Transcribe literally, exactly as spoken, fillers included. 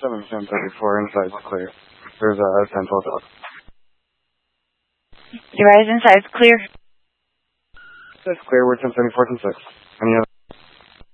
seven ten thirty-four, inside's clear. There's a ten twelve dog. Rise inside's clear. Inside's clear, we're ten seventy-four, ten six. Any other?